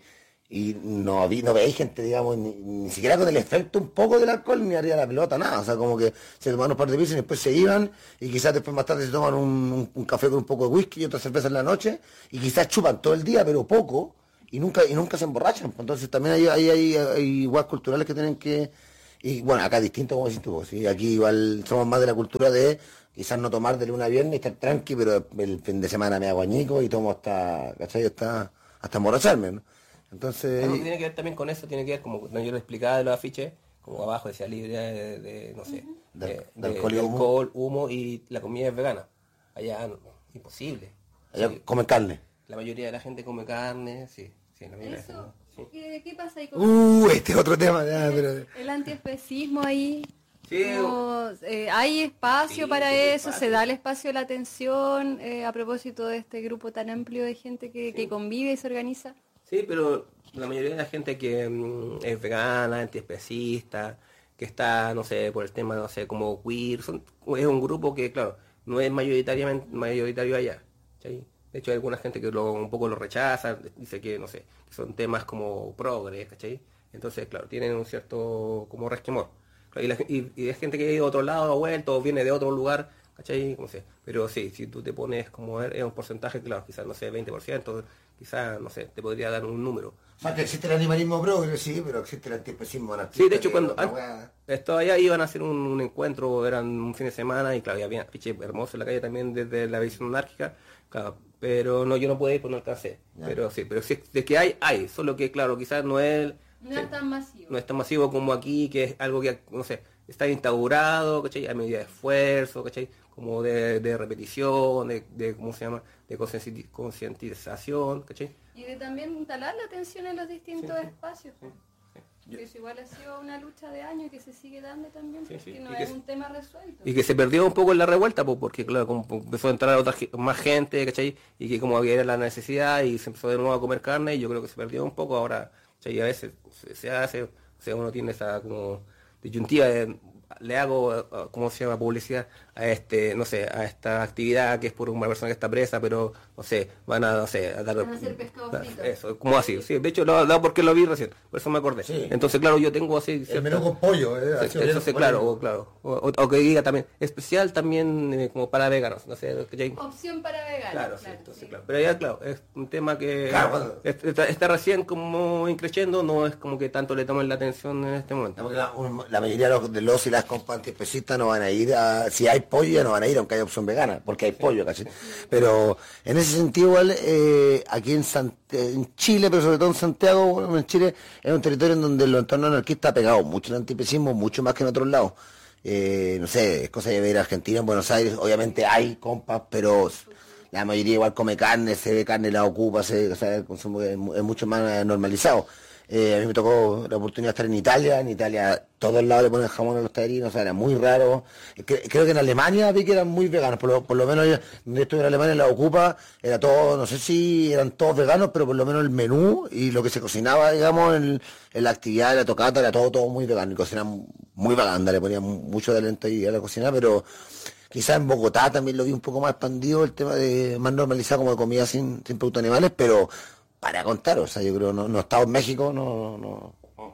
no veis gente, digamos, ni siquiera con el efecto un poco del alcohol, ni haría la pelota, nada, o sea, como que se tomaban un par de pisos y después se iban, y quizás después más tarde se toman un café con un poco de whisky y otra cerveza en la noche, y quizás chupan todo el día, pero poco, y nunca se emborrachan. Entonces también hay igual culturales que tienen que, y bueno, acá es distinto como decís tú, ¿sí? Aquí igual somos más de la cultura de quizás no tomar de lunes a viernes y estar tranqui, pero el fin de semana me hago añico y tomo hasta, ¿cachai? Hasta emborracharme, ¿no? Entonces... Algo que tiene que ver también con eso, tiene que ver, como yo lo explicaba de los afiches, como abajo decía libre no sé, de alcohol, humo, y la comida es vegana. Allá no, imposible. Allá Sí, comen carne. la mayoría de la gente come carne, sí, la mayoría de la gente, Eso, sí. ¿qué pasa ahí con Este es otro tema, ya, pero... el antiespecismo ahí? Sí, Como, ¿hay espacio sí, para sí, eso? espacio. ¿Se da el espacio de la atención a propósito de este grupo tan amplio de gente que convive y se organiza? Sí, pero la mayoría de la gente que es vegana, antiespecista, que está, no sé, por el tema, no sé, como queer, es un grupo que, claro, no es mayoritario allá. ¿Cachai? De hecho, hay alguna gente que un poco lo rechaza, dice que, no sé, que son temas como progres, ¿cachai? Entonces, claro, tienen un cierto como resquemor. Claro, y es gente que ha ido a otro lado, ha vuelto, viene de otro lugar, ¿cachai? No sé. Pero sí, si tú te pones como es un porcentaje, claro, quizás, no sé, 20%, quizás, no sé, te podría dar un número. O sea, que existe el animalismo progre, sí, pero existe el antiespecismo anarquista. Sí, de hecho, que cuando es una weá- esto allá iban a hacer un encuentro, eran un fin de semana, y claro, y había afiches hermosos en la calle también desde la visión anárquica, claro, pero no, yo no pude ir, pues no alcancé. Ya. Pero sí, de que hay, solo que claro, quizás no es, No sí, es tan masivo. no es tan masivo como aquí, que es algo que, no sé, está instaurado, ¿cachai? A medida de esfuerzo, ¿cachai? Como de repetición, ¿cómo se llama? De concientización, ¿cachai? Y de también instalar la atención en los distintos Sí. espacios. Que eso igual ha sido una lucha de años y que se sigue dando también, Sí, porque sí. no Y que es se- un tema resuelto. Y que se perdió un poco en la revuelta, pues, porque claro, como empezó a entrar más gente, ¿cachai? Y que como había la necesidad y se empezó de nuevo a comer carne, y yo creo que se perdió un poco ahora, ¿cachai? A veces se hace, o sea, uno tiene esa como disyuntiva de, le hago, ¿cómo se llama? Publicidad a no sé, a esta actividad que es por una persona que está presa, pero, no sé, van a, no sé, a dar... Van a hacer pescado frito. Eso, como así, sí, de hecho, porque lo vi recién, por eso me acordé. Sí. Entonces, claro, yo tengo así... El menú con pollo, Sí, eso sí, claro, claro. O que diga también, especial también como para veganos, no sé, ¿cachai? Opción para veganos. Claro, sí, entonces, claro. Pero ya, claro, es un tema que Claro, cuando- está recién como increciendo, no es como que tanto le tomen la atención en este momento. Porque la mayoría de los y las compas antiespecistas no van a ir a... Si hay pollo ya no van a ir, aunque haya opción vegana, porque hay pollo, ¿cachai? Pero en ese sentido igual, aquí en Chile, pero sobre todo en Santiago, bueno, en Chile, es un territorio en donde los entornos anarquistas ha pegado mucho el antiespecismo, mucho más que en otros lados. No sé, es cosa de ver a Argentina, en Buenos Aires, obviamente hay compas, pero la mayoría igual come carne, se ve carne, la ocupa, o sea, el consumo es mucho más normalizado. A mí me tocó la oportunidad de estar en Italia todos lados le ponen jamón a los tallarines, o sea, era muy raro. Creo que en Alemania vi que eran muy veganos, por lo menos yo, donde estuve en Alemania, en la Ocupa, era todo, no sé si eran todos veganos, pero por lo menos el menú y lo que se cocinaba, digamos, en la actividad de la tocata era todo muy vegano, y cocinaban muy vegana, le ponían mucho talento ahí a la cocina, pero quizás en Bogotá también lo vi un poco más expandido, el tema de más normalizado como de comida sin productos animales, pero para contar, o sea, yo creo, no he estado en México, no.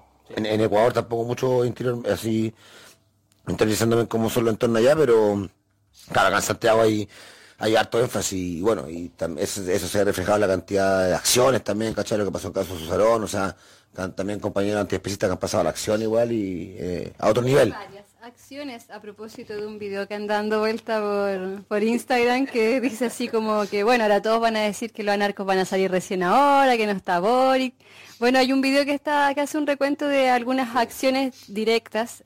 En Ecuador tampoco mucho interior, así, interesándome en cómo son los entornos allá, pero claro, acá en Santiago hay harto énfasis, y bueno, y eso se ha reflejado en la cantidad de acciones también, ¿cachai? Lo que pasó en el caso de Susarón, o sea, también compañeros antiespecistas que han pasado a la acción igual y a otro nivel. Varias acciones a propósito de un video que anda dando vuelta por Instagram que dice así como que, bueno, ahora todos van a decir que los anarcos van a salir recién ahora, que no está Boric. Bueno, hay un video que hace un recuento de algunas acciones directas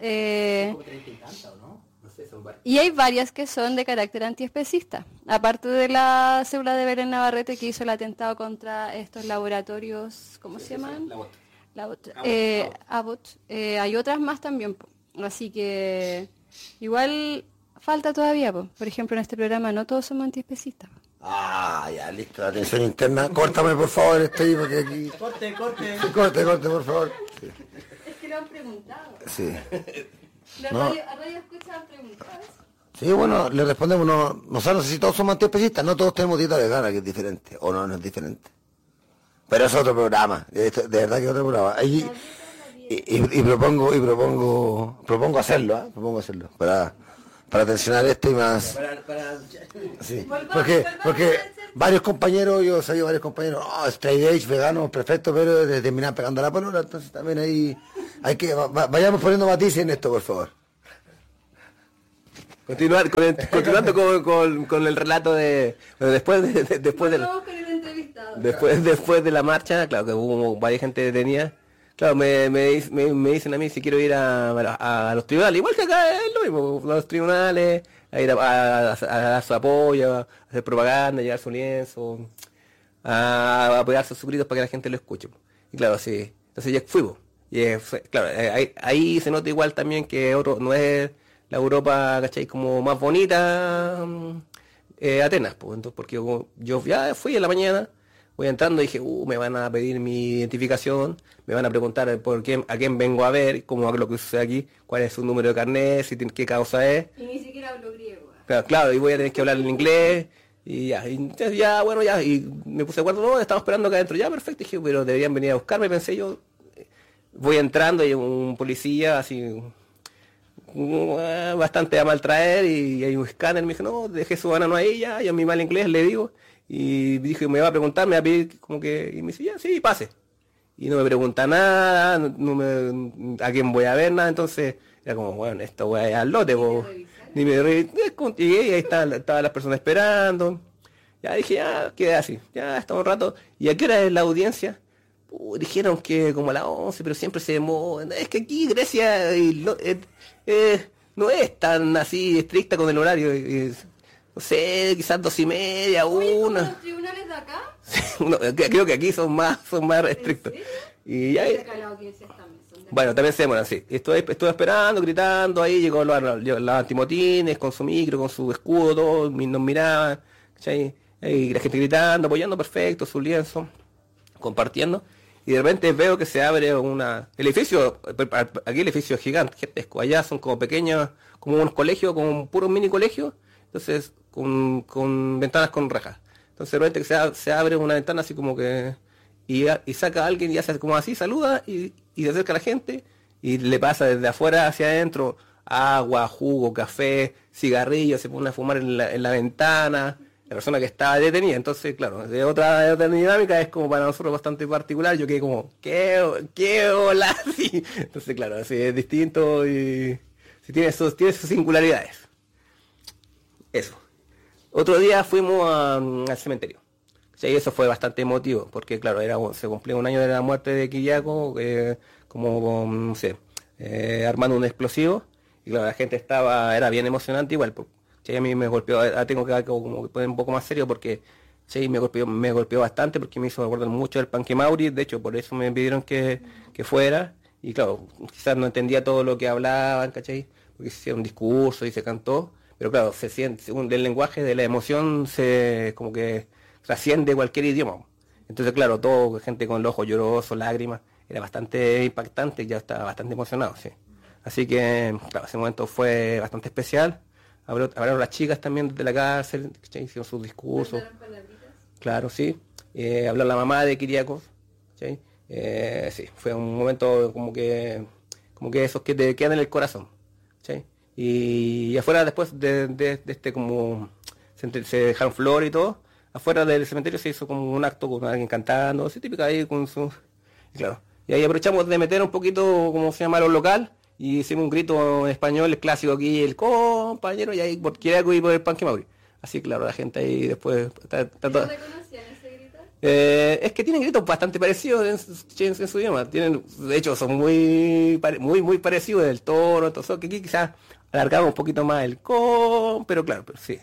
y hay varias que son de carácter antiespecista. Aparte de la célula de Belén Navarrete que hizo el atentado contra estos laboratorios, ¿cómo se llaman? Abbott. Hay otras más también, po. Así que igual falta todavía, po. Por ejemplo, en este programa no todos somos antiespecistas. Ah, ya, listo, la atención interna. Córtame, por favor, porque aquí... Corte. Sí, corte, por favor. Sí. Es que lo han preguntado. Sí. La No. radio escucha han preguntado eso. Sí, bueno, le respondemos, no sé si todos somos antiespecistas, no todos tenemos dieta vegana, que es diferente, o no es diferente. Pero es otro programa, de verdad que es otro programa. Y propongo hacerlo, propongo hacerlo, para tensionar esto y más. Sí, porque varios compañeros, yo he sabido varios compañeros, straight edge, veganos, perfecto, pero terminan pegando la polola, entonces también ahí hay que, vayamos poniendo matices en esto, por favor. Continuando con el relato de bueno, después de la marcha, claro que hubo varias gente detenida. Claro, me dicen a mí si quiero ir a los tribunales, igual que acá es lo mismo, a los tribunales, a ir a dar su apoyo, a hacer propaganda, llevar su lienzo, a apoyar sus gritos para que la gente lo escuche. Y claro, sí, entonces ya fuimos. Y claro, ahí se nota igual también que no es la Europa, ¿cachai? Como más bonita, Atenas, pues, entonces, porque yo ya fui en la mañana, voy entrando y dije, me van a pedir mi identificación, me van a preguntar a quién vengo a ver, cómo hago lo que sucede aquí, cuál es su número de carnet, qué causa es. Y ni siquiera hablo griego. Claro, y voy a tener que hablar en inglés, y ya, y me puse de acuerdo, no, estamos esperando acá adentro, ya, perfecto, dije, pero deberían venir a buscarme, pensé yo, voy entrando y un policía así bastante a mal traer y hay un escáner, me dijo, no, deje su banano ahí ya, yo en mi mal inglés le digo, y dije, me va a preguntar, me va a pedir como que, y me dice, ya, sí, pase. Y no me pregunta nada, a quién voy a ver, nada, entonces era como, bueno, esto voy al lote, ni me llegué y ahí estaban las personas esperando, ya dije, ya, quedé así, ya estamos un rato, ¿y a qué hora es la audiencia? Dijeron que como a las 11, pero siempre se demora, es que aquí Grecia no es tan así estricta con el horario, no sé, quizás 2:30, 1. ¿Los tribunales de acá? Creo que aquí son más estrictos. Y ya, bueno, también se demoran, sí. Estuve esperando, gritando, ahí llegó los antimotines con su micro, con su escudo, todo, nos miraban, ¿cachai? Y la gente gritando, apoyando, perfecto, su lienzo, compartiendo. Y de repente veo que se abre el edificio, aquí el edificio es gigantesco, allá son como pequeños, como unos colegios, como un puro mini colegio, entonces con ventanas con rejas. Entonces de repente que se abre una ventana así como que, y saca a alguien y hace como así, saluda y se acerca a la gente y le pasa desde afuera hacia adentro agua, jugo, café, cigarrillos, se pone a fumar en la ventana. La persona que estaba detenida, entonces claro, de otra dinámica es como para nosotros bastante particular, yo quedé como, ¿qué hola? Sí. Entonces claro, así es distinto y sí, tiene sus singularidades. Eso. Otro día fuimos al cementerio. Sí, eso fue bastante emotivo, porque claro, se cumplió un año de la muerte de Kiriaco, como, no sé, armando un explosivo, y claro, la gente era bien emocionante igual, sí, a mí me golpeó, tengo que como que poner un poco más serio porque sí, me golpeó bastante porque me hizo acordar mucho del Panque Mauri, de hecho por eso me pidieron que fuera, y claro, quizás no entendía todo lo que hablaban, ¿cachai? Porque se hicieron un discurso y se cantó, pero claro, se siente, según el lenguaje de la emoción, como que trasciende cualquier idioma. Entonces claro, todo, gente con los ojos llorosos, lágrimas, era bastante impactante, ya estaba bastante emocionado, sí. Así que, claro, ese momento fue bastante especial. Hablaron las chicas también de la cárcel, ¿cachai? Hicieron sus discursos. Claro, sí. Habló la mamá de Kiriakos, ¿cachai? Sí, fue un momento como que esos que te quedan en el corazón, ¿cachai? Y afuera después de este como se dejaron flores y todo, afuera del cementerio se hizo como un acto con alguien cantando, así típica ahí con su... Claro. Y ahí aprovechamos de meter un poquito, como se llama, lo local. Y hicimos un grito en español, el clásico aquí, el compañero, y ahí por Kiriaco y por el Panque Mauri. Así claro, la gente ahí después está toda... ¿No reconocían ese grito? Es que tienen gritos bastante parecidos en su idioma. De hecho, son muy parecidos del toro, entonces que aquí quizás alargamos un poquito más el pero claro, pero sí.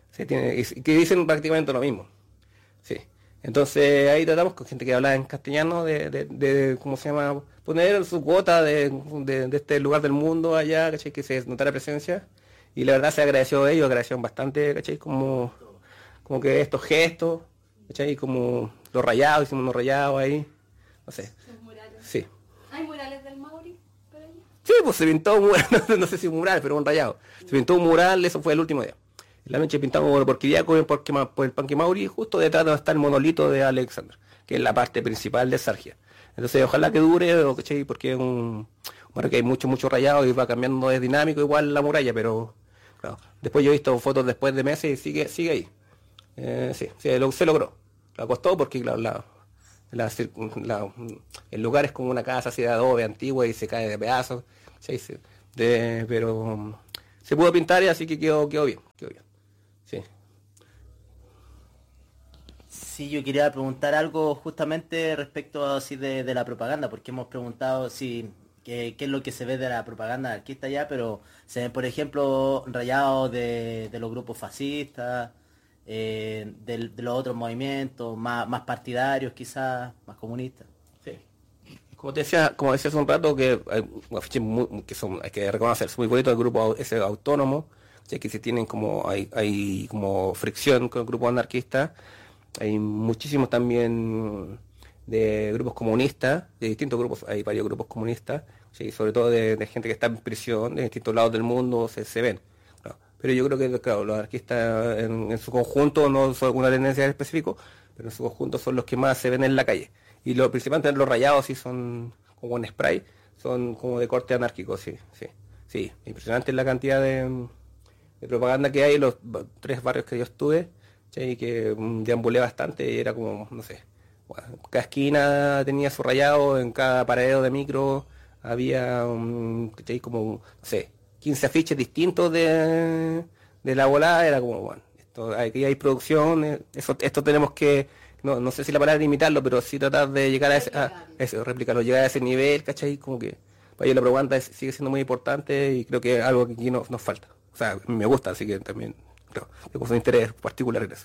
Que dicen prácticamente lo mismo. Sí. Entonces ahí tratamos con gente que habla en castellano de ¿cómo se llama? Poner su cuota de este lugar del mundo allá, ¿cachai? Que se notara presencia. Y la verdad se agradeció a ellos, agradecieron bastante, ¿cachai? Como que estos gestos, ¿cachai? Como los rayados, hicimos unos rayados ahí, no sé. Los murales. Sí. ¿Hay murales del Mauri por allá? Sí, pues se pintó un mural, no sé si un mural, pero un rayado. Se pintó un mural, eso fue el último día. En la noche pintamos por Kiriaco y por el Panque Mauri, justo detrás donde está el monolito de Alexander, que es la parte principal de Sargia. Entonces ojalá que dure, ¿cachai? Porque es bueno, que hay mucho rayado y va cambiando, es dinámico igual la muralla, pero Claro. Después yo he visto fotos después de meses y sigue ahí. Sí, se logró. La costó porque, claro, el lugar es como una casa así de adobe antigua y se cae de pedazos. Sí, pero se pudo pintar y así que quedó bien. Sí. Sí, yo quería preguntar algo justamente respecto así de la propaganda, porque hemos preguntado si qué es lo que se ve de la propaganda anarquista ya, pero se ven, por ejemplo, rayados de los grupos fascistas, de los otros movimientos, más partidarios quizás, más comunistas. Sí. Como decía hace un rato, que hay afiches que son, hay que reconocer, es muy bonito el grupo ese autónomo, ya que se tienen hay como fricción con el grupo anarquista. Hay muchísimos también de grupos comunistas, de distintos grupos, hay varios grupos comunistas, ¿sí? Sobre todo de gente que está en prisión, de distintos lados del mundo se ven. ¿No? Pero yo creo que, claro, los anarquistas en su conjunto, no son una tendencia en específico, pero en su conjunto son los que más se ven en la calle. Y principalmente los rayados sí son como en spray, son como de corte anárquico, sí. Impresionante la cantidad de propaganda que hay en los 3 barrios que yo estuve. Sí, que deambulé bastante y era como, no sé, cada esquina tenía su rayado, en cada paradero de micro había como, no sé, 15 afiches distintos de la volada. Era como, bueno, aquí hay producción, esto tenemos que, no sé si la palabra es imitarlo, pero sí tratar de llegar replicarlo, llegar a ese nivel, ¿cachai? Como que para ellos la propaganda sigue siendo muy importante y creo que es algo que aquí nos falta. O sea, me gusta, así que también tengo un interés particular en eso.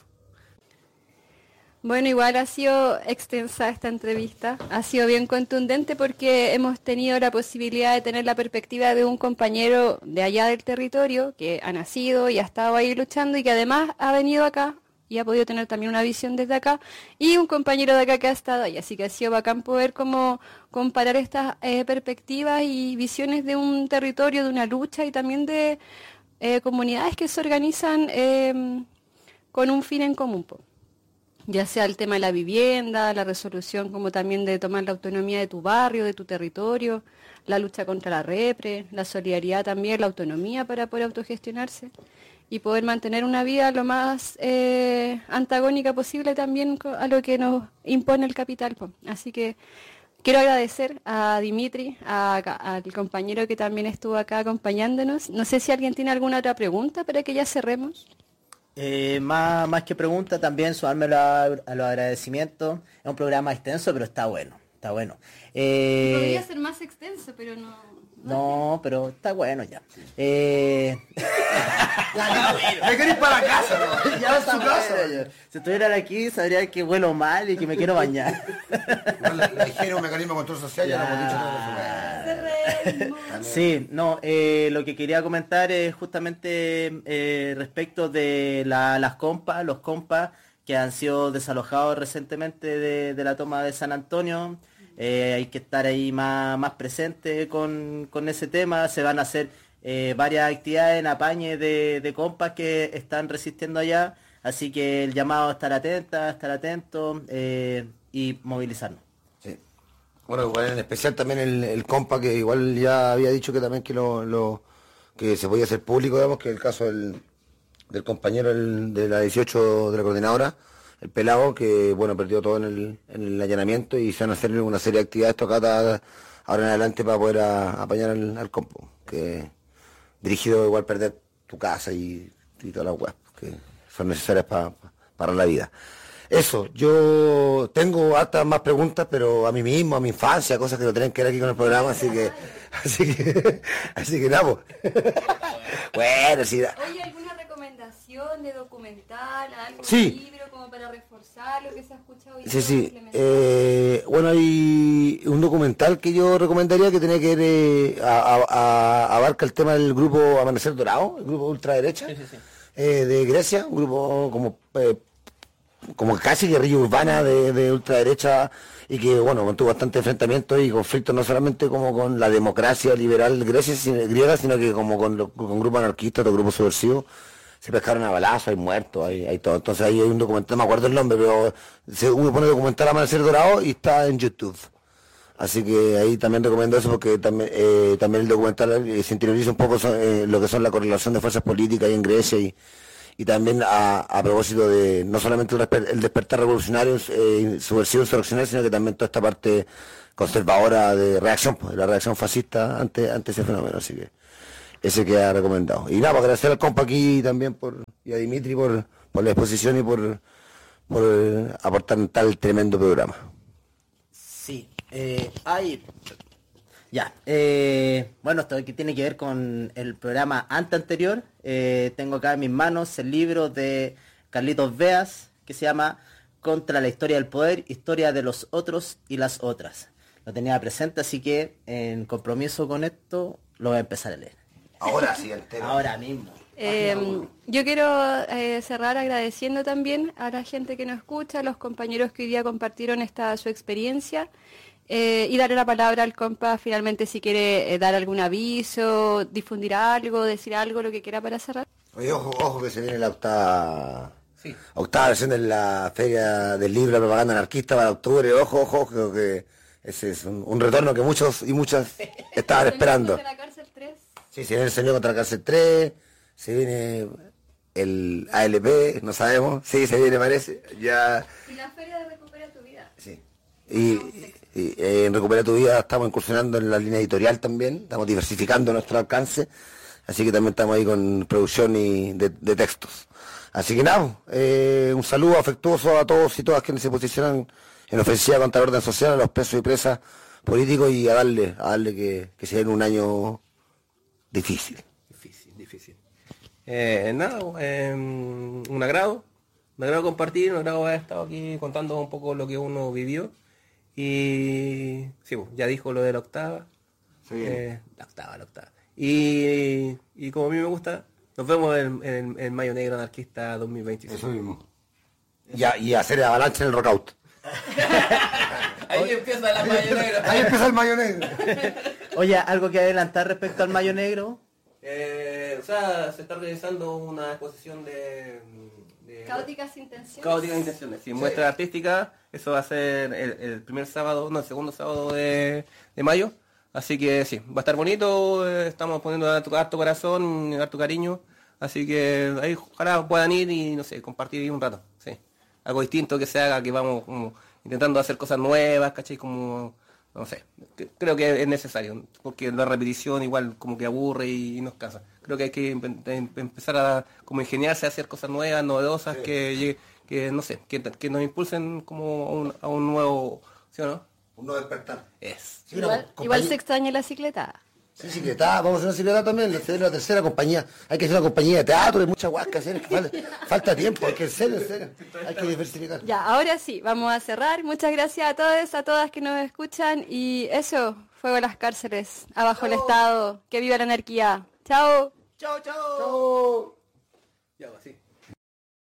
Bueno, igual ha sido extensa esta entrevista, ha sido bien contundente porque hemos tenido la posibilidad de tener la perspectiva de un compañero de allá del territorio que ha nacido y ha estado ahí luchando y que además ha venido acá y ha podido tener también una visión desde acá, y un compañero de acá que ha estado ahí, así que ha sido bacán poder como comparar estas perspectivas y visiones de un territorio, de una lucha y también de comunidades que se organizan con un fin en común, ya sea el tema de la vivienda, la resolución como también de tomar la autonomía de tu barrio, de tu territorio, la lucha contra la repre, la solidaridad también, la autonomía para poder autogestionarse y poder mantener una vida lo más antagónica posible también a lo que nos impone el capital. Así que quiero agradecer a Dimitri, al compañero que también estuvo acá acompañándonos. No sé si alguien tiene alguna otra pregunta para que ya cerremos. Más que pregunta, también sumarme a los agradecimientos. Es un programa extenso, pero está bueno. Podría ser más extenso, pero no. No, pero está bueno ya. Me quiero ir para la casa, ¿no? Ya está su casa. Si estuvieran aquí, sabrían que huelo mal y que me quiero bañar. La higiene es un mecanismo de control social, ya lo hemos dicho todos. Sí, no, lo que quería comentar es justamente respecto de los compas que han sido desalojados recientemente de la toma de San Antonio. Hay que estar ahí más presente con ese tema. Se van a hacer varias actividades en apañe de compas que están resistiendo allá. Así que el llamado a estar atentos y movilizarnos. Sí. Bueno, igual en especial también el compa que igual ya había dicho que también que se podía hacer público, digamos, que el caso del compañero de la 18 de la coordinadora, el pelado, que bueno, perdió todo en el allanamiento y se van a hacer una serie de actividades tocadas ahora en adelante para poder apañar al compo, que dirigido igual perder tu casa y todas las webs que son necesarias para la vida. Eso, yo tengo hasta más preguntas, pero a mí mismo, a mi infancia, cosas que no tienen que ver aquí con el programa, así que nada, pues. Bueno, sí. Oye, ¿alguna recomendación de documental, algún Sí. libro como para reforzar lo que se ha escuchado hoy? Sí. Bueno, hay un documental que yo recomendaría que tiene que ver, abarca el tema del grupo Amanecer Dorado, el grupo ultraderecha de Grecia, un grupo como casi guerrilla urbana de ultraderecha y que bueno mantuvo bastante enfrentamientos y conflictos no solamente como con la democracia liberal griega, sino que como con grupos anarquistas, otros grupos subversivos. Se pescaron a balazos, hay muertos, hay todo. Entonces ahí hay un documental, no me acuerdo el nombre, pero uno pone documental Amanecer Dorado y está en YouTube. Así que ahí también recomiendo eso porque también el documental se interioriza un poco lo que son la correlación de fuerzas políticas ahí en Grecia y también a propósito de no solamente el despertar revolucionario, subversivo insurreccionario, sino que también toda esta parte conservadora de reacción, pues, de la reacción fascista ante ese fenómeno. Así que ese queda recomendado. Y nada, pues agradecer al compa aquí también y a Dimitri por la exposición y por aportar en tal tremendo programa. Sí, bueno, esto que tiene que ver con el programa anterior. Tengo acá en mis manos el libro de Carlitos Beas que se llama Contra la historia del poder, historia de los otros y las otras. Lo tenía presente, así que en compromiso con esto lo voy a empezar a leer. Ahora sí, entero. Ahora mismo. Yo quiero cerrar agradeciendo también a la gente que nos escucha, a los compañeros que hoy día compartieron su experiencia y darle la palabra al compa finalmente si quiere dar algún aviso, difundir algo, decir algo, lo que quiera para cerrar. Oye, ojo que se viene la octava versión de la Feria del Libro, la propaganda anarquista para octubre. Ojo, creo que ese es un retorno que muchos y muchas estaban esperando. ¿De la cárcel 3? Sí, se viene el señor contra la cárcel 3, se viene el ALP, no sabemos, sí, se viene parece, ya... Y la Feria de Recupera tu Vida. Sí. Y en Recupera tu Vida estamos incursionando en la línea editorial también, estamos diversificando nuestro alcance, así que también estamos ahí con producción de textos. Así que nada, un saludo afectuoso a todos y todas quienes se posicionan en ofensiva contra el orden social, a los presos y presas políticos y a darle que se den un año difícil. Difícil. Un agrado compartir, un agrado haber estado aquí contando un poco lo que uno vivió. Y sí, ya dijo lo de la octava. Sí. La octava. Y como a mí me gusta, nos vemos en Mayo Negro Anarquista 2026. Eso mismo. Y hacer avalancha en el Rockout. Ahí empieza la Mayo Negro. Ahí empieza el Mayo Negro. Oye, ¿algo que adelantar respecto al Mayo Negro? Se está organizando una exposición de Caóticas intenciones. Caóticas intenciones, sí, muestra artística. Eso va a ser el segundo sábado de mayo. Así que sí, va a estar bonito. Estamos poniendo harto corazón, harto cariño. Así que ahí ojalá puedan ir y no sé, compartir un rato. Sí. Algo distinto que se haga, que vamos como intentando hacer cosas nuevas, ¿cachai? Como, no sé, creo que es necesario, porque la repetición igual como que aburre y nos cansa. Creo que hay que empezar a como ingeniarse a hacer cosas nuevas, novedosas, sí. que no sé, que nos impulsen como a un nuevo, ¿sí o no? Un nuevo despertar. Sí, Igual se extraña la cicleta. Sí, cicleta, vamos a hacer una cicleta también, la tercera compañía. Hay que hacer una compañía de teatro, hay mucha guasca, falta tiempo, hay que en serio, hay que diversificar. Ya, ahora sí, vamos a cerrar. Muchas gracias a todos, a todas que nos escuchan. Y eso, fuego a las cárceles, abajo el Estado, que viva la anarquía. Chao. Chao. Ya, así.